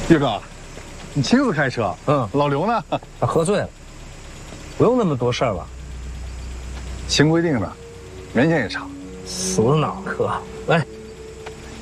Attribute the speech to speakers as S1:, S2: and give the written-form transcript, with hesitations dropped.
S1: 岳哥，你亲自开车？老刘呢？
S2: 他喝醉了，不用那么多事儿吧？
S1: 行规定的，人家也查。
S2: 死脑壳！来。